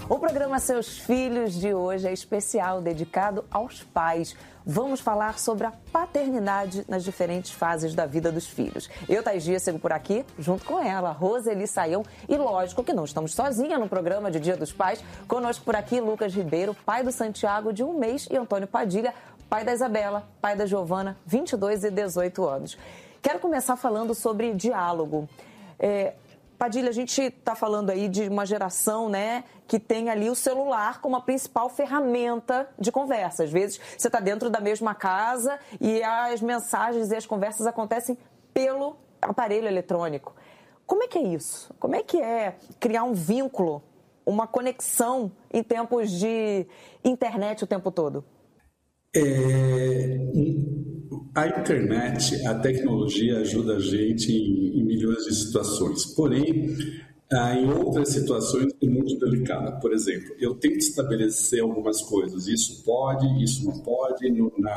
O programa Seus Filhos de hoje é especial, dedicado aos pais. Vamos falar sobre a paternidade nas diferentes fases da vida dos filhos. Eu, Thais Dias, sigo por aqui, junto com ela, Roseli Saião. E lógico que não estamos sozinhas no programa de Dia dos Pais. Conosco por aqui, Lucas Ribeiro, pai do Santiago, de 1 mês, e Antônio Padilha, pai da Isabela, pai da Giovana, 22 e 18 anos. Quero começar falando sobre diálogo. Padilha, a gente está falando aí de uma geração, né, que tem ali o celular como a principal ferramenta de conversa. Às vezes você está dentro da mesma casa e as mensagens e as conversas acontecem pelo aparelho eletrônico. Como é que é isso? Como é que é criar um vínculo, uma conexão em tempos de internet o tempo todo? A internet, a tecnologia ajuda a gente em milhões de situações, porém, em outras situações é muito delicada. Por exemplo, eu tento estabelecer algumas coisas, isso pode, isso não pode,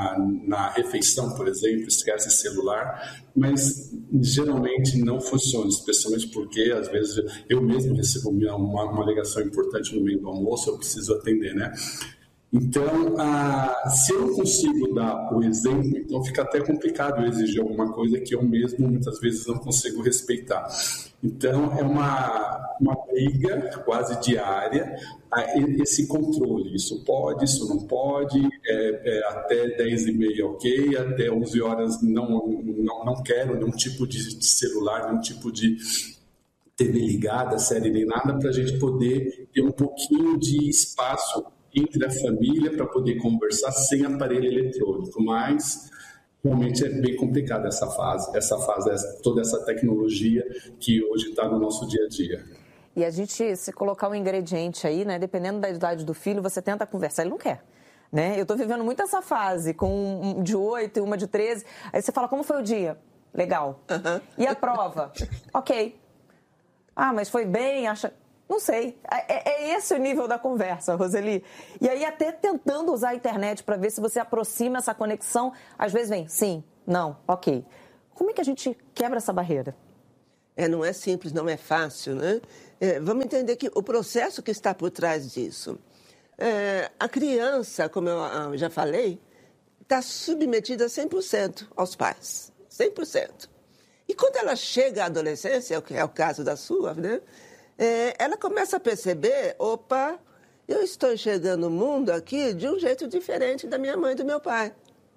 na refeição, por exemplo, esquece celular, mas geralmente não funciona, especialmente porque às vezes eu mesmo recebo uma ligação importante no meio do almoço, eu preciso atender, né? Então, se eu não consigo dar o exemplo, então fica até complicado eu exigir alguma coisa que eu mesmo muitas vezes não consigo respeitar. Então, é uma briga quase diária, esse controle. Isso pode, isso não pode, até 10h30 ok, até 11 horas não quero nenhum tipo de celular, nenhum tipo de TV ligada, série nem nada, para a gente poder ter um pouquinho de espaço entre a família para poder conversar sem aparelho eletrônico, mas realmente é bem complicada essa fase, toda essa tecnologia que hoje está no nosso dia a dia. E a gente, se colocar um ingrediente aí, né, dependendo da idade do filho, você tenta conversar, ele não quer. Né? Eu estou vivendo muito essa fase, com um de 8 e uma de 13, aí você fala, como foi o dia? Legal. Uhum. E a prova? Ok. Ah, mas foi bem, acha... Não sei. É esse o nível da conversa, Roseli. E aí até tentando usar a internet para ver se você aproxima essa conexão, às vezes vem sim, não, ok. Como é que a gente quebra essa barreira? Não é simples, não é fácil, né? Vamos entender que o processo que está por trás disso. A criança, como eu já falei, está submetida 100% aos pais. 100%. E quando ela chega à adolescência, que é o caso da sua, né? Ela começa a perceber, opa, eu estou enxergando o mundo aqui de um jeito diferente da minha mãe e do meu pai.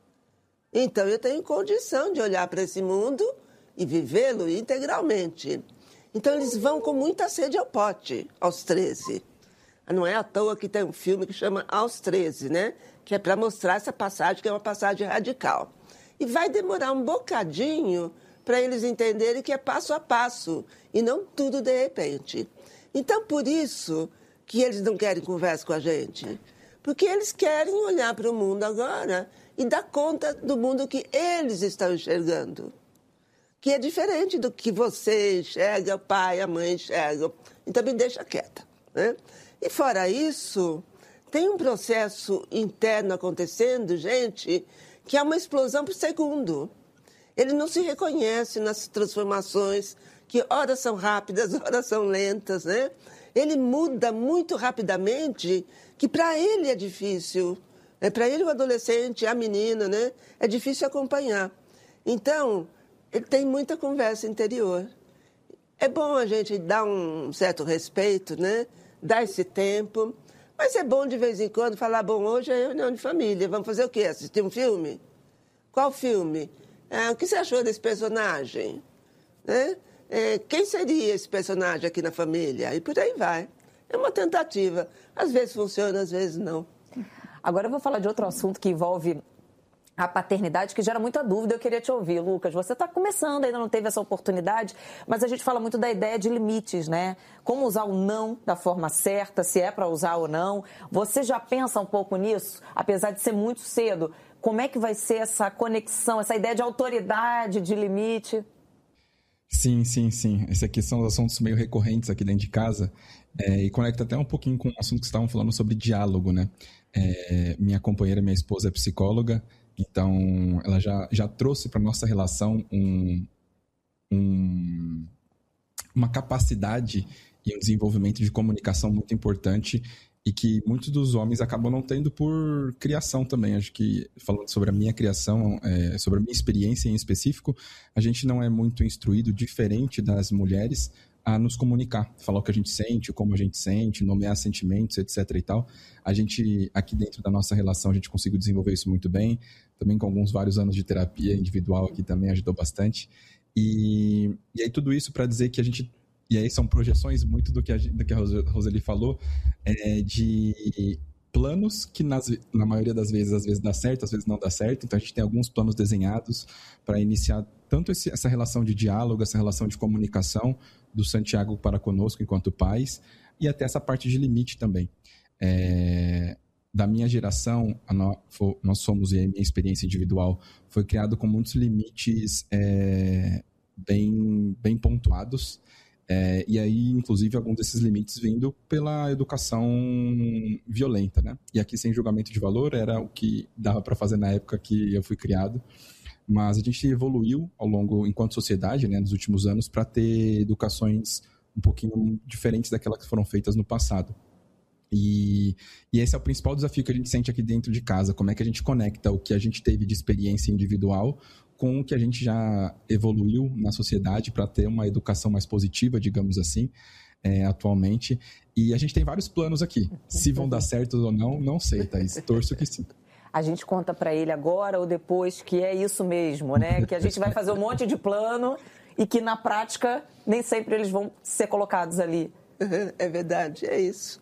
Então, eu tenho condição de olhar para esse mundo e vivê-lo integralmente. Então, eles vão com muita sede ao pote, aos 13. Não é à toa que tem um filme que chama Aos 13, né? Que é para mostrar essa passagem, que é uma passagem radical. E vai demorar um bocadinho para eles entenderem que é passo a passo e não tudo de repente. Então, por isso que eles não querem conversa com a gente. Porque eles querem olhar para o mundo agora e dar conta do mundo que eles estão enxergando. Que é diferente do que você enxerga, o pai, a mãe enxergam. Então, me deixa quieta. Né? E fora isso, tem um processo interno acontecendo, gente, que é uma explosão por segundo. Ele não se reconhece nas transformações, que horas são rápidas, horas são lentas, né? Ele muda muito rapidamente, que para ele é difícil. Para ele, o adolescente, a menina, né? É difícil acompanhar. Então, ele tem muita conversa interior. É bom a gente dar um certo respeito, né? Dar esse tempo. Mas é bom, de vez em quando, falar, bom, hoje é reunião de família. Vamos fazer o quê? Assistir um filme? Qual filme? O que você achou desse personagem? Né? Quem seria esse personagem aqui na família? E por aí vai. É uma tentativa. Às vezes funciona, às vezes não. Agora eu vou falar de outro assunto que envolve a paternidade, que gera muita dúvida. Eu queria te ouvir, Lucas. Você está começando, ainda não teve essa oportunidade, mas a gente fala muito da ideia de limites, né? Como usar o não da forma certa, se é para usar ou não. Você já pensa um pouco nisso, apesar de ser muito cedo? Como é que vai ser essa conexão, essa ideia de autoridade, de limite? Sim. Esses aqui são os assuntos meio recorrentes aqui dentro de casa e conecta até um pouquinho com o assunto que estavam falando sobre diálogo, né? Minha companheira, minha esposa é psicóloga, então ela já trouxe para a nossa relação uma capacidade e um desenvolvimento de comunicação muito importante e que muitos dos homens acabam não tendo por criação também. Acho que, falando sobre a minha criação, sobre a minha experiência em específico, a gente não é muito instruído, diferente das mulheres, a nos comunicar, falar o que a gente sente, como a gente sente, nomear sentimentos, etc. e tal. A gente, aqui dentro da nossa relação, a gente conseguiu desenvolver isso muito bem, também com vários anos de terapia individual aqui também ajudou bastante. E aí tudo isso para dizer que a gente... E aí são projeções muito do que a Roseli falou, de planos que na maioria das vezes, às vezes dá certo, às vezes não dá certo. Então a gente tem alguns planos desenhados para iniciar tanto essa relação de diálogo, essa relação de comunicação do Santiago para conosco enquanto pais, e até essa parte de limite também. Da minha geração, nós somos, e a minha experiência individual foi criado com muitos limites bem pontuados. E aí, inclusive, alguns desses limites vindo pela educação violenta, né? E aqui, sem julgamento de valor, era o que dava para fazer na época que eu fui criado. Mas a gente evoluiu ao longo, enquanto sociedade, né, nos últimos anos, para ter educações um pouquinho diferentes daquelas que foram feitas no passado. E esse é o principal desafio que a gente sente aqui dentro de casa. Como é que a gente conecta o que a gente teve de experiência individual com o que a gente já evoluiu na sociedade para ter uma educação mais positiva, digamos assim, atualmente. E a gente tem vários planos aqui. Se vão dar certo ou não, não sei, Thaís. Torço que sim. A gente conta para ele agora ou depois que é isso mesmo, né? Que a gente vai fazer um monte de plano e que na prática nem sempre eles vão ser colocados ali. É verdade, é isso.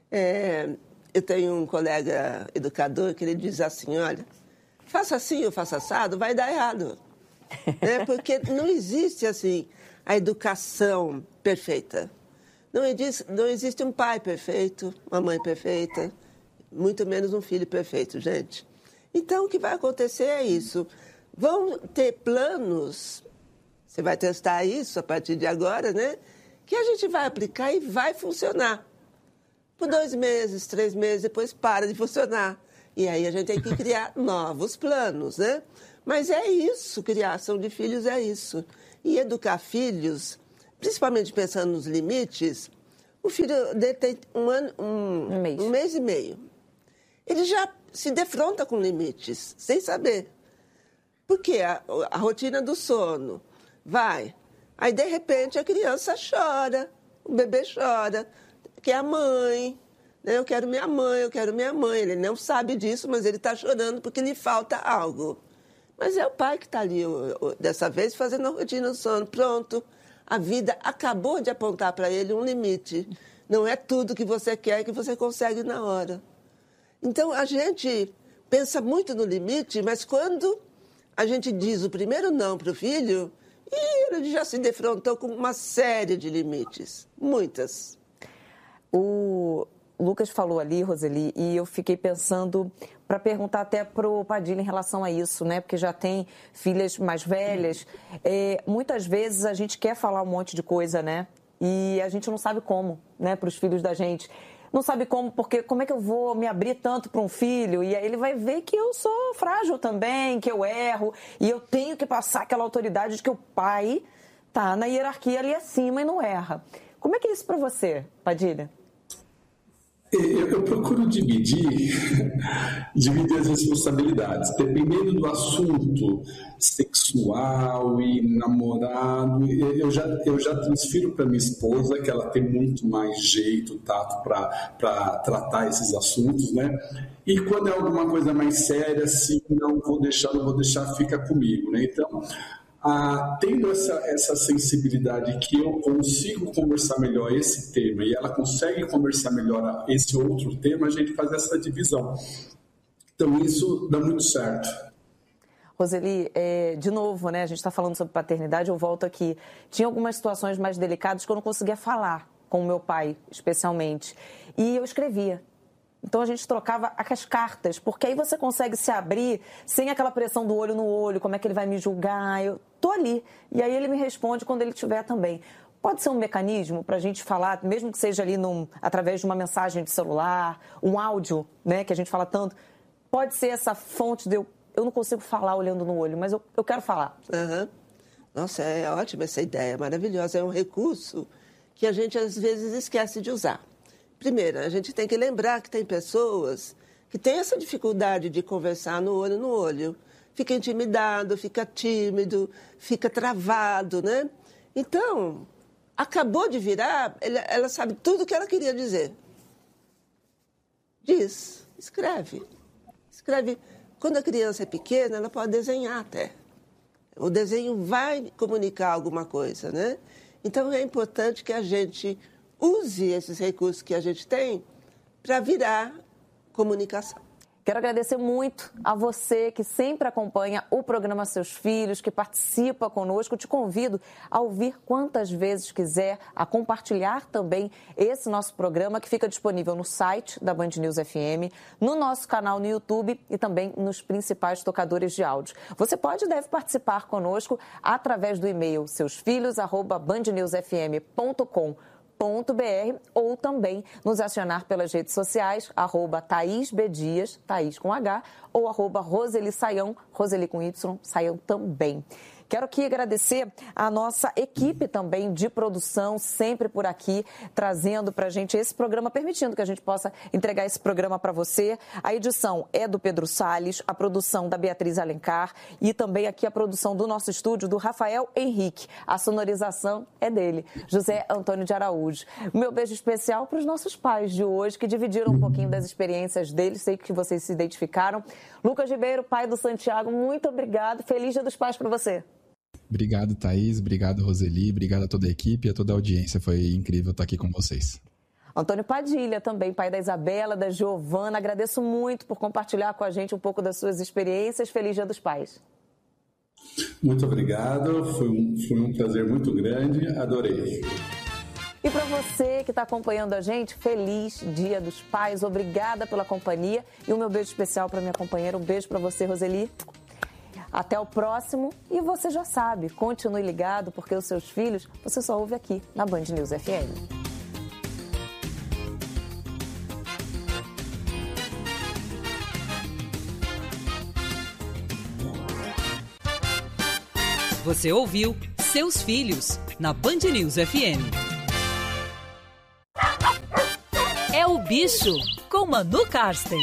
Eu tenho um colega educador que ele diz assim, olha, faça assim ou faça assado, vai dar errado. Porque não existe, assim, a educação perfeita. Não existe um pai perfeito, uma mãe perfeita, muito menos um filho perfeito, gente. Então, o que vai acontecer é isso. Vão ter planos, você vai testar isso a partir de agora, né? Que a gente vai aplicar e vai funcionar. Por 2 meses, 3 meses, depois para de funcionar. E aí a gente tem que criar novos planos, né? Mas é isso, criação de filhos é isso. E educar filhos, principalmente pensando nos limites, o filho dele tem um mês e meio. Ele já se defronta com limites, sem saber. Porque a rotina do sono vai. Aí, de repente, a criança chora, o bebê chora, quer a mãe. Eu quero minha mãe, eu quero minha mãe. Ele não sabe disso, mas ele está chorando porque lhe falta algo. Mas é o pai que está ali, dessa vez, fazendo a rotina do sono. Pronto, a vida acabou de apontar para ele um limite. Não é tudo que você quer que você consegue na hora. Então, a gente pensa muito no limite, mas quando a gente diz o primeiro não para o filho, ele já se defrontou com uma série de limites, muitas. O Lucas falou ali, Roseli, e eu fiquei pensando para perguntar até para o Padilha em relação a isso, né? Porque já tem filhas mais velhas. Muitas vezes a gente quer falar um monte de coisa, né? E a gente não sabe como, né? Para os filhos da gente. Não sabe como, porque como é que eu vou me abrir tanto para um filho? E aí ele vai ver que eu sou frágil também, que eu erro. E eu tenho que passar aquela autoridade de que o pai está na hierarquia ali acima e não erra. Como é que é isso para você, Padilha? Eu procuro dividir as responsabilidades, dependendo do assunto sexual e namorado. Eu já transfiro para minha esposa, que ela tem muito mais jeito, tato para tratar esses assuntos, né? E quando é alguma coisa mais séria, assim, não vou deixar, fica comigo, né? Então, tendo essa sensibilidade que eu consigo conversar melhor esse tema e ela consegue conversar melhor esse outro tema, a gente faz essa divisão. Então, isso dá muito certo. Roseli, de novo, né, a gente está falando sobre paternidade, eu volto aqui. Tinha algumas situações mais delicadas que eu não conseguia falar com o meu pai, especialmente. E eu escrevia. Então, a gente trocava as cartas, porque aí você consegue se abrir sem aquela pressão do olho no olho, como é que ele vai me julgar, eu tô ali. E aí ele me responde quando ele estiver também. Pode ser um mecanismo para a gente falar, mesmo que seja ali através de uma mensagem de celular, um áudio, né, que a gente fala tanto. Pode ser essa fonte de eu não consigo falar olhando no olho, mas eu quero falar. Uhum. Nossa, é ótima essa ideia, maravilhosa. É um recurso que a gente às vezes esquece de usar. Primeiro, a gente tem que lembrar que tem pessoas que têm essa dificuldade de conversar no olho. Fica intimidado, fica tímido, fica travado, né? Então, acabou de virar, ela sabe tudo o que ela queria dizer. Diz, escreve. Escreve. Quando a criança é pequena, ela pode desenhar até. O desenho vai comunicar alguma coisa, né? Então, é importante que a gente use esses recursos que a gente tem para virar comunicação. Quero agradecer muito a você que sempre acompanha o programa Seus Filhos, que participa conosco. Te convido a ouvir quantas vezes quiser, a compartilhar também esse nosso programa, que fica disponível no site da Band News FM, no nosso canal no YouTube e também nos principais tocadores de áudio. Você pode e deve participar conosco através do e-mail seusfilhos@bandnewsfm.com.br ou também nos acionar pelas redes sociais, @ThaísBDias, Thaís com H, ou @Roseli Saião, Roseli com Y, Saião também. Quero aqui agradecer a nossa equipe também de produção, sempre por aqui, trazendo para a gente esse programa, permitindo que a gente possa entregar esse programa para você. A edição é do Pedro Salles, a produção da Beatriz Alencar e também aqui a produção do nosso estúdio, do Rafael Henrique. A sonorização é dele, José Antônio de Araújo. O meu beijo especial para os nossos pais de hoje, que dividiram um pouquinho das experiências deles, sei que vocês se identificaram. Lucas Ribeiro, pai do Santiago, muito obrigado. Feliz Dia dos Pais para você. Obrigado, Thaís. Obrigado, Roseli. Obrigado a toda a equipe e a toda a audiência. Foi incrível estar aqui com vocês. Antônio Padilha, também pai da Isabela, da Giovana. Agradeço muito por compartilhar com a gente um pouco das suas experiências. Feliz Dia dos Pais. Muito obrigado. Foi um prazer muito grande. Adorei. E para você que está acompanhando a gente, feliz Dia dos Pais. Obrigada pela companhia. E o meu beijo especial para minha companheira. Um beijo para você, Roseli. Até o próximo e você já sabe, continue ligado porque os seus filhos você só ouve aqui na Band News FM. Você ouviu Seus Filhos na Band News FM. É o Bicho com Manu Karsten.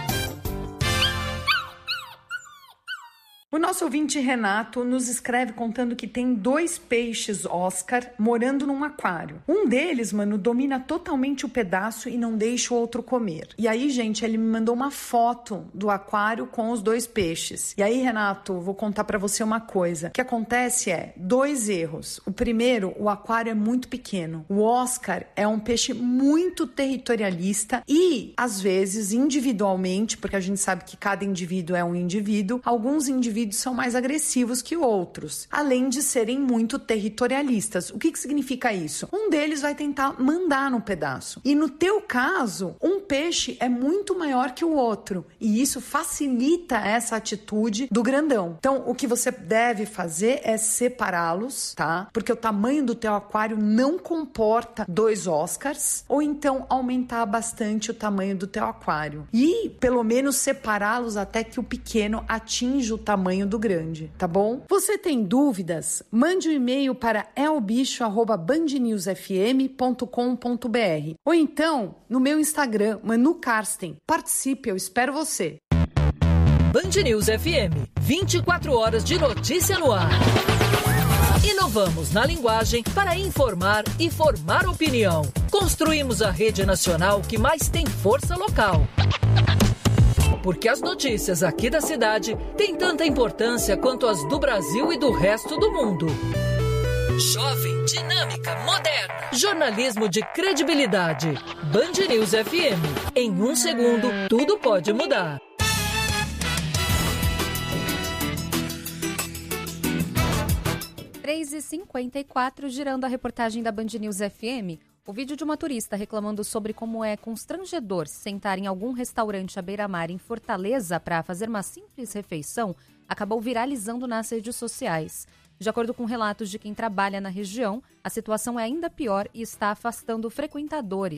O nosso ouvinte Renato nos escreve contando que tem 2 peixes Oscar morando num aquário. Um deles, mano, domina totalmente o pedaço e não deixa o outro comer. E aí, gente, ele me mandou uma foto do aquário com os 2 peixes. E aí, Renato, vou contar pra você uma coisa. O que acontece é 2 erros. O primeiro, o aquário é muito pequeno. O Oscar é um peixe muito territorialista e, às vezes, individualmente, porque a gente sabe que cada indivíduo é um indivíduo, alguns indivíduos são mais agressivos que outros, além de serem muito territorialistas. O que significa isso? Um deles vai tentar mandar no pedaço. E no teu caso, um peixe é muito maior que o outro. E isso facilita essa atitude do grandão. Então, o que você deve fazer é separá-los, tá? Porque o tamanho do teu aquário não comporta 2 Oscars. Ou então, aumentar bastante o tamanho do teu aquário. E, pelo menos, separá-los até que o pequeno atinja o tamanho do grande, tá bom? Você tem dúvidas? Mande um e-mail para elbicho@bandnewsfm.com.br ou então no meu Instagram, Manu Karsten. Participe, eu espero você. Band News FM, 24 horas de notícia no ar. Inovamos na linguagem para informar e formar opinião. Construímos a rede nacional que mais tem força local. Porque as notícias aqui da cidade têm tanta importância quanto as do Brasil e do resto do mundo. Jovem, dinâmica, moderna. Jornalismo de credibilidade. Band News FM. Em 1 segundo, tudo pode mudar. Três e 54, girando a reportagem da Band News FM. O vídeo de uma turista reclamando sobre como é constrangedor se sentar em algum restaurante à beira-mar em Fortaleza para fazer uma simples refeição acabou viralizando nas redes sociais. De acordo com relatos de quem trabalha na região, a situação é ainda pior e está afastando frequentadores.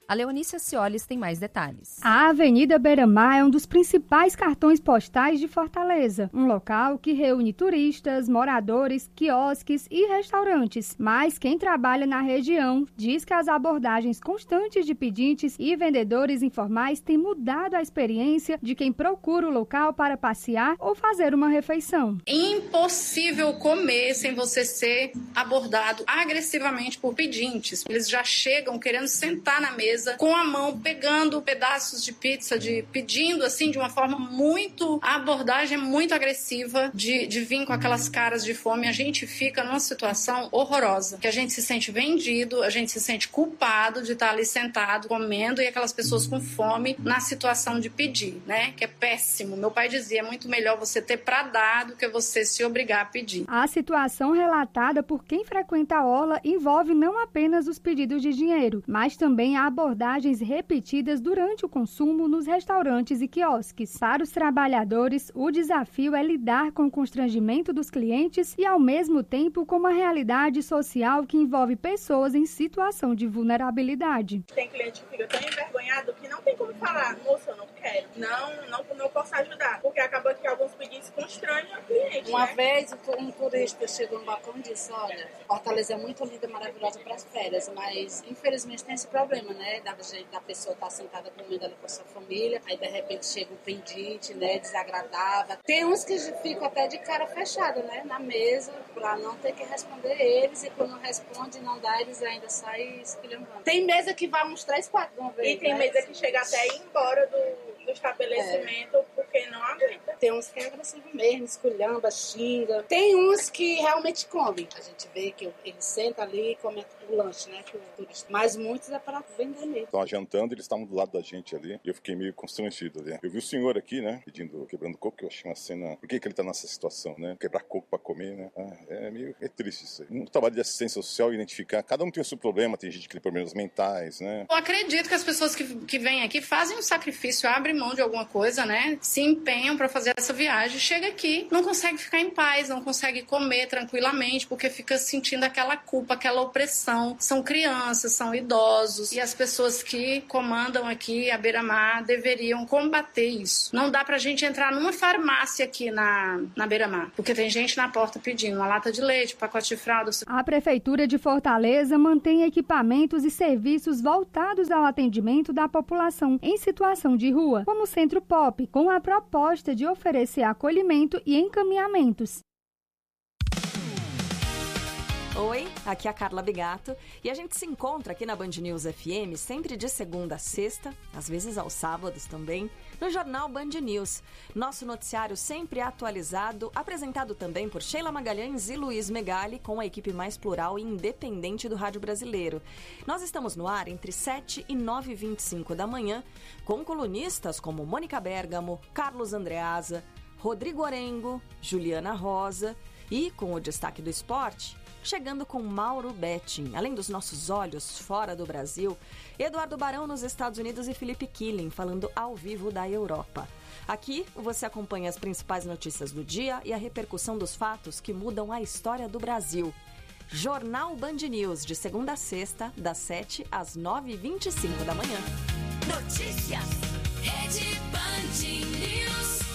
A Leonícia Ciolis tem mais detalhes. A Avenida Beira-Mar é um dos principais cartões postais de Fortaleza, um local que reúne turistas, moradores, quiosques e restaurantes. Mas quem trabalha na região diz que as abordagens constantes de pedintes e vendedores informais têm mudado a experiência de quem procura o local para passear ou fazer uma refeição. Impossível comer sem você ser abordado agressivamente por pedintes. Eles já chegam querendo sentar na mesa com a mão, pegando pedaços de pizza, pedindo assim de uma forma muito... A abordagem é muito agressiva de vir com aquelas caras de fome. A gente fica numa situação horrorosa, que a gente se sente vendido, a gente se sente culpado de estar ali sentado, comendo, e aquelas pessoas com fome na situação de pedir, né? Que é péssimo. Meu pai dizia, é muito melhor você ter pra dar do que você se obrigar a pedir. A situação relatada por quem frequenta a orla envolve não apenas os pedidos de dinheiro, mas também a abordagens repetidas durante o consumo nos restaurantes e quiosques. Para os trabalhadores, o desafio é lidar com o constrangimento dos clientes e, ao mesmo tempo, com uma realidade social que envolve pessoas em situação de vulnerabilidade. Tem cliente que fica tão envergonhado que não tem como falar, moça, eu não quero, não posso ajudar, porque acaba que alguns pedidos constrangem o cliente. Uma vez um turista chegou no balcão e disse, olha, Fortaleza é muito linda, maravilhosa para as férias, mas infelizmente tem esse problema, né? Da pessoa estar sentada comendo ali com a sua família, aí de repente chega um pendente, né? Desagradável. Tem uns que ficam até de cara fechada, né? Na mesa, para não ter que responder eles, e quando não responde, não dá, eles ainda saem esculhambando. Tem mesa que vai uns 3, 4 de uma vez. E tem mesa que chega até ir embora do estabelecimento porque não aguenta. Tem uns que é agressivo mesmo, esculhamba, xinga. Tem uns que realmente comem. A gente vê que ele senta ali e come o lanche, né? Que o turista. Mas muitos é para vender mesmo. Estava jantando, eles estavam do lado da gente ali, e eu fiquei meio constrangido ali. Eu vi o senhor aqui, né, quebrando coco, que eu achei uma cena... Por que ele tá nessa situação, né? Quebrar coco para comer, né? É triste isso aí. No trabalho de assistência social, identificar, cada um tem o seu problema, tem gente que tem problemas mentais, né? Eu acredito que as pessoas que vêm aqui fazem um sacrifício, abrem mão de alguma coisa, né? Se empenham para fazer essa viagem, chega aqui, não consegue ficar em paz, não consegue comer tranquilamente, porque fica sentindo aquela culpa, aquela opressão. São crianças, são idosos, e as pessoas que comandam aqui a Beira-Mar deveriam combater isso. Não dá pra gente entrar numa farmácia aqui na Beira-Mar, porque tem gente na porta pedindo uma lata de leite, um pacote de fralda. A Prefeitura de Fortaleza mantém equipamentos e serviços voltados ao atendimento da população em situação de rua, como o Centro Pop, com a proposta de oferecer acolhimento e encaminhamentos. Oi, aqui é a Carla Bigato e a gente se encontra aqui na Band News FM sempre de segunda a sexta, às vezes aos sábados também, no Jornal Band News. Nosso noticiário sempre atualizado, apresentado também por Sheila Magalhães e Luiz Megali, com a equipe mais plural e independente do rádio brasileiro. Nós estamos no ar entre 7 e 9h25 da manhã, com colunistas como Mônica Bergamo, Carlos Andreasa, Rodrigo Orengo, Juliana Rosa e, com o destaque do esporte, chegando com Mauro Betting. Além dos nossos olhos fora do Brasil, Eduardo Barão nos Estados Unidos e Felipe Killing falando ao vivo da Europa. Aqui você acompanha as principais notícias do dia e a repercussão dos fatos que mudam a história do Brasil. Jornal Band News, de segunda a sexta, das 7 às 9h25 da manhã. Notícias, Rede Band News.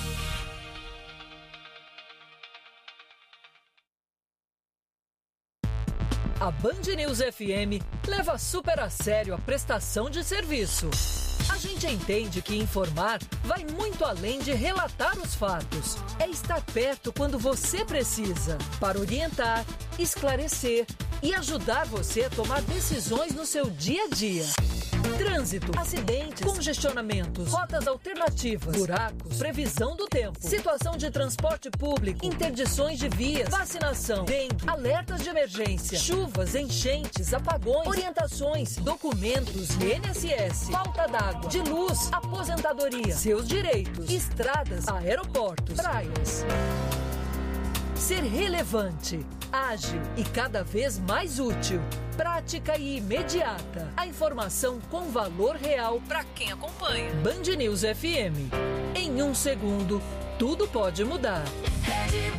A Band News FM leva super a sério a prestação de serviço. A gente entende que informar vai muito além de relatar os fatos. É estar perto quando você precisa, para orientar, esclarecer e ajudar você a tomar decisões no seu dia a dia. Trânsito, acidentes, congestionamentos, rotas alternativas, buracos, previsão do tempo, situação de transporte público, interdições de vias, vacinação, dengue, alertas de emergência, chuvas, enchentes, apagões, orientações, documentos, INSS, falta d'água, de luz, aposentadoria, seus direitos, estradas, aeroportos, praias. Ser relevante, ágil e cada vez mais útil. Prática e imediata. A informação com valor real para quem acompanha. Band News FM. Em um segundo, tudo pode mudar. Rede